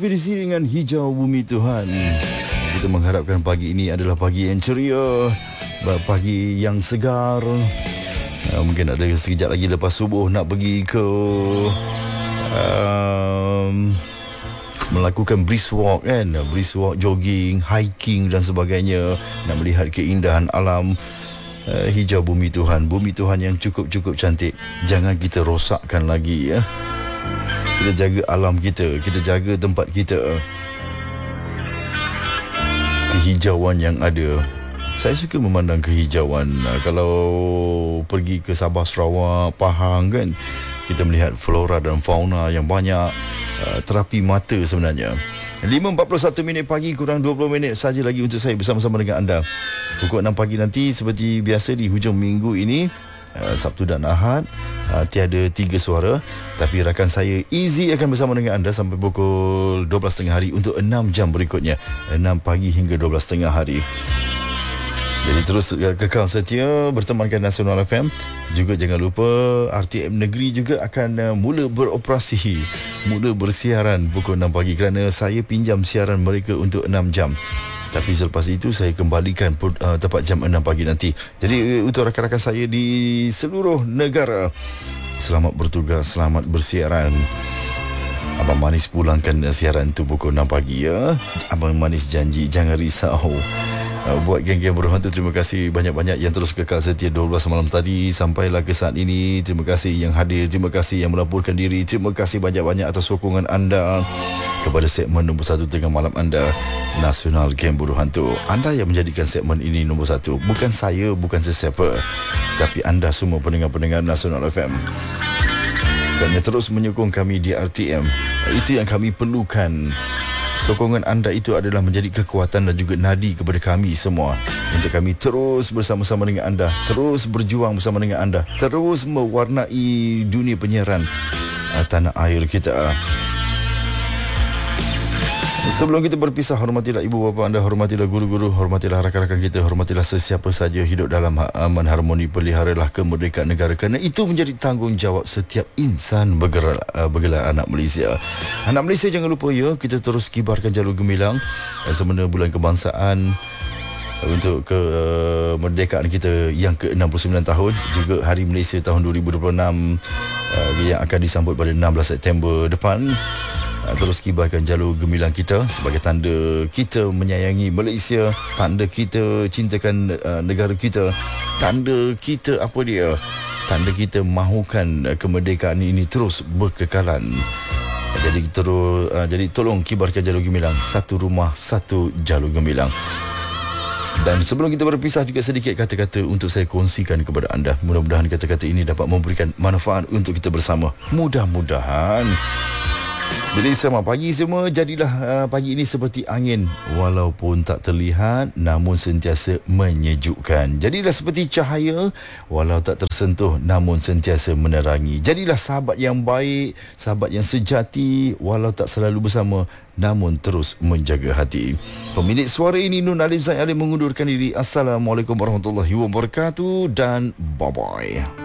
Ekspedisi dengan Hijau Bumi Tuhan. Kita mengharapkan pagi ini adalah pagi yang ceria, pagi yang segar. Mungkin ada sekejap lagi lepas subuh nak pergi ke melakukan brisk walk kan, brisk walk, jogging, hiking dan sebagainya, nak melihat keindahan alam. Hijau bumi Tuhan yang cukup cantik. Jangan kita rosakkan lagi ya. Kita jaga alam kita jaga tempat kita, kehijauan yang ada. Saya suka memandang kehijauan. Kalau pergi ke Sabah, Sarawak, Pahang kan, kita melihat flora dan fauna yang banyak. Terapi mata sebenarnya. 5.41 minit pagi, kurang 20 minit saja lagi untuk saya bersama-sama dengan anda. Pukul 6 pagi nanti seperti biasa di hujung minggu ini, Sabtu dan Ahad, tiada 3 suara, tapi rakan saya Easy akan bersama dengan anda sampai pukul 12.30 hari untuk 6 jam berikutnya, 6 pagi hingga 12.30 hari. Jadi terus kekal setia bertemankan Nasional FM. Juga jangan lupa RTM Negeri juga akan mula beroperasi, mula bersiaran pukul 6 pagi kerana saya pinjam siaran mereka untuk 6 jam. Tapi selepas itu saya kembalikan tepat jam 6 pagi nanti. Jadi untuk rakan-rakan saya di seluruh negara, selamat bertugas, selamat bersiaran. Abang Manis pulangkan siaran tu pukul 6 pagi ya. Abang Manis janji, jangan risau. Buat geng-geng berhantu, terima kasih banyak-banyak yang terus kekal setia 12 malam tadi sampailah ke saat ini. Terima kasih yang hadir, terima kasih yang melaporkan diri, terima kasih banyak-banyak atas sokongan anda kepada segmen nombor 1 tengah malam anda, Nasional Geng Berhantu. Anda yang menjadikan segmen ini nombor 1, bukan saya, bukan sesiapa, tapi anda semua pendengar-pendengar Nasional FM. Kerana terus menyokong kami di RTM. Itu yang kami perlukan. Sokongan anda itu adalah menjadi kekuatan dan juga nadi kepada kami semua, untuk kami terus bersama-sama dengan anda, terus berjuang bersama dengan anda, terus mewarnai dunia penyiaran tanah air kita. Sebelum kita berpisah, hormatilah ibu bapa anda, hormatilah guru-guru, hormatilah rakan-rakan kita, hormatilah sesiapa saja hidup dalam aman harmoni. Peliharalah kemerdekaan negara, kerana itu menjadi tanggungjawab setiap insan bergelar anak Malaysia. Anak Malaysia, jangan lupa ya, kita terus kibarkan jalur gemilang semasa bulan kebangsaan untuk kemerdekaan kita yang ke-69 tahun, juga Hari Malaysia tahun 2026 yang akan disambut pada 16 September depan. Terus kibarkan jalur gemilang kita sebagai tanda kita menyayangi Malaysia, tanda kita cintakan negara kita, tanda kita tanda kita mahukan kemerdekaan ini terus berkekalan. Jadi tolong kibarkan jalur gemilang, satu rumah satu jalur gemilang. Dan sebelum kita berpisah, juga sedikit kata-kata untuk saya kongsikan kepada anda. Mudah-mudahan kata-kata ini dapat memberikan manfaat untuk kita bersama. Mudah-mudahan. Jadi selamat pagi semua. Jadilah pagi ini seperti angin, walaupun tak terlihat namun sentiasa menyejukkan. Jadilah seperti cahaya, walau tak tersentuh namun sentiasa menerangi. Jadilah sahabat yang baik, sahabat yang sejati, walau tak selalu bersama namun terus menjaga hati. Pemilik suara ini Nun Alim Zain Alim mengundurkan diri. Assalamualaikum warahmatullahi wabarakatuh dan bye-bye.